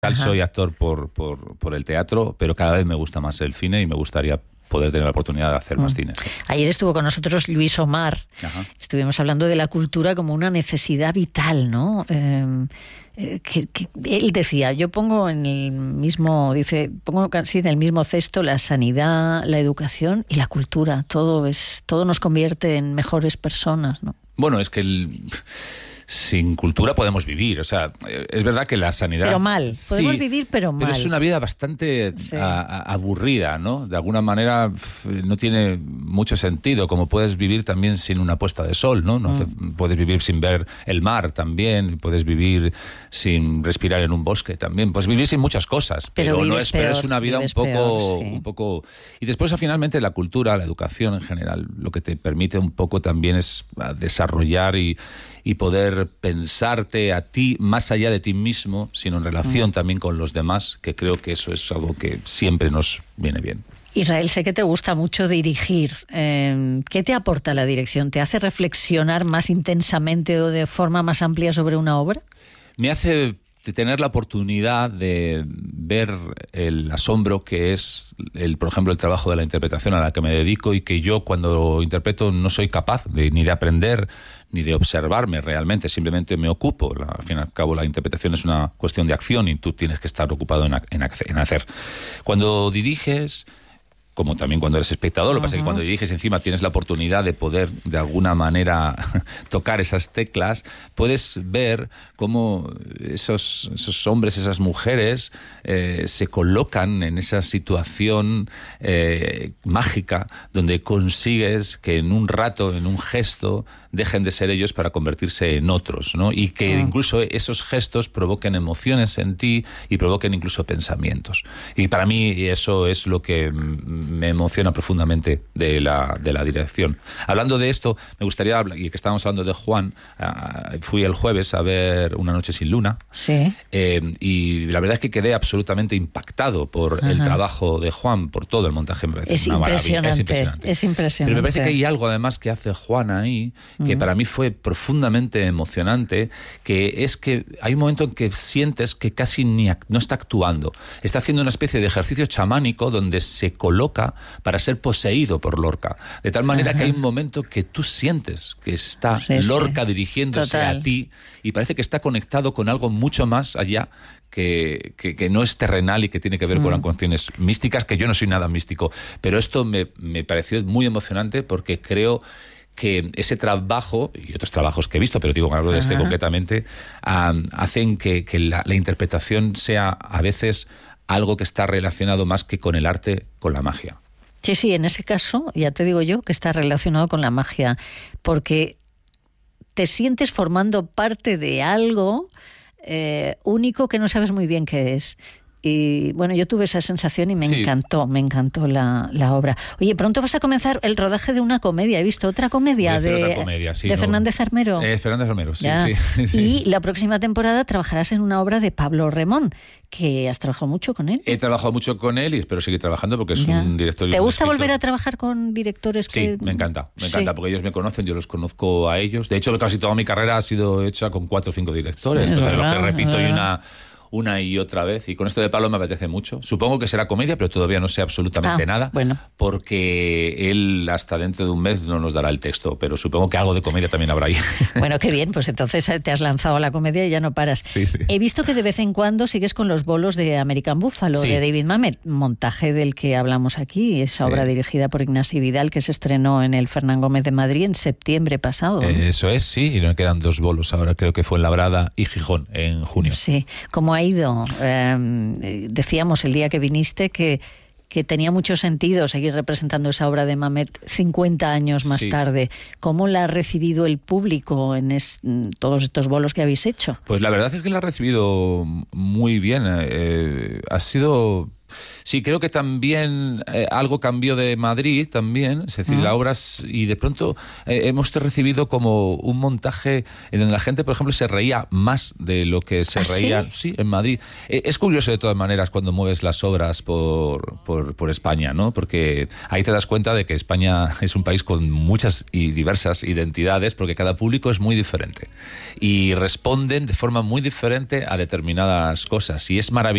Ajá. Soy actor por el teatro, pero cada vez me gusta más el cine y me gustaría poder tener la oportunidad de hacer más cine. Ayer estuvo con nosotros Luis Omar. Ajá. Estuvimos hablando de la cultura como una necesidad vital, ¿no? Él decía, yo pongo en el mismo, pongo casi en el mismo cesto la sanidad, la educación y la cultura. Todo nos convierte en mejores personas, ¿no? Bueno, es que sin cultura podemos vivir, o sea, es verdad que la sanidad... Pero mal, podemos sí, vivir pero mal. Pero es una vida bastante aburrida, ¿no? De alguna manera no tiene mucho sentido, como puedes vivir también sin una puesta de sol, ¿no? Puedes vivir sin ver el mar también, puedes vivir sin respirar en un bosque también, puedes vivir sin muchas cosas, pero es una vida un poco... Y después, finalmente, la cultura, la educación en general, lo que te permite un poco también es desarrollar y poder pensarte a ti más allá de ti mismo, sino en relación también con los demás, que creo que eso es algo que siempre nos viene bien. Israel, sé que te gusta mucho dirigir. ¿Qué te aporta la dirección? ¿Te hace reflexionar más intensamente o de forma más amplia sobre una obra? Me hace tener la oportunidad de ver el asombro que es, por ejemplo, el trabajo de la interpretación a la que me dedico, y que yo cuando interpreto no soy capaz ni de aprender ni de observarme realmente, simplemente me ocupo. Al fin y al cabo, la interpretación es una cuestión de acción y tú tienes que estar ocupado en hacer. Cuando diriges, como también cuando eres espectador, lo que pasa es que cuando diriges encima tienes la oportunidad de poder de alguna manera tocar esas teclas, puedes ver cómo esos hombres, esas mujeres se colocan en esa situación mágica donde consigues que en un rato, en un gesto, dejen de ser ellos para convertirse en otros, ¿no? Y que incluso esos gestos provoquen emociones en ti y provoquen incluso pensamientos. Y para mí eso es lo que me emociona profundamente de la dirección. Hablando de esto, me gustaría hablar, y que estábamos hablando de Juan, fui el jueves a ver Una noche sin luna. Sí. Y la verdad es que quedé absolutamente impactado por el trabajo de Juan, por todo el montaje. Me parece una maravilla. Es impresionante. Pero me parece que hay algo además que hace Juan ahí, que para mí fue profundamente emocionante, que es que hay un momento en que sientes que casi no está actuando. Está haciendo una especie de ejercicio chamánico donde se coloca para ser poseído por Lorca. De tal manera que hay un momento que tú sientes que está Lorca dirigiéndose a ti, y parece que está conectado con algo mucho más allá que no es terrenal y que tiene que ver con las cuestiones místicas, que yo no soy nada místico. Pero esto me pareció muy emocionante, porque creo que ese trabajo, y otros trabajos que he visto, pero digo que hablo de este concretamente, hacen que la interpretación sea a veces algo que está relacionado más que con el arte, con la magia. Sí, en ese caso, ya te digo yo que está relacionado con la magia, porque te sientes formando parte de algo único que no sabes muy bien qué es. Y bueno, yo tuve esa sensación y me encantó la obra. Oye, pronto vas a comenzar el rodaje de una comedia. He visto otra comedia de Fernández Armero. Fernández Armero, sí. Y la próxima temporada trabajarás en una obra de Pablo Remón, que has trabajado mucho con él. He trabajado mucho con él y espero seguir trabajando, porque es un director. ¿Te gusta volver a trabajar con directores que...? Sí, me encanta, porque ellos me conocen, yo los conozco a ellos. De hecho, casi toda mi carrera ha sido hecha con 4 o 5 directores, pero de los que repito una y otra vez, y con esto de Pablo me apetece mucho. Supongo que será comedia, pero todavía no sé absolutamente nada, porque él hasta dentro de un mes no nos dará el texto, pero supongo que algo de comedia también habrá ahí. Bueno, qué bien, pues entonces te has lanzado a la comedia y ya no paras. Sí. He visto que de vez en cuando sigues con Los bolos de American Buffalo, de David Mamet, montaje del que hablamos aquí, esa obra dirigida por Ignasi Vidal, que se estrenó en el Fernán Gómez de Madrid en septiembre pasado, ¿no? Eso es, sí, y nos quedan 2 bolos ahora, creo que fue en Labrada y Gijón en junio. Sí, como ha ido. Decíamos el día que viniste que tenía mucho sentido seguir representando esa obra de Mamet 50 años más tarde. ¿Cómo la ha recibido el público en todos estos bolos que habéis hecho? Pues la verdad es que la ha recibido muy bien. Ha sido... Sí, creo que también algo cambió de Madrid también, es decir, la obra, y de pronto hemos recibido como un montaje en donde la gente, por ejemplo, se reía más de lo que se reía en Madrid. Es curioso de todas maneras cuando mueves las obras por España, ¿no? Porque ahí te das cuenta de que España es un país con muchas y diversas identidades, porque cada público es muy diferente y responden de forma muy diferente a determinadas cosas, y es maravilloso.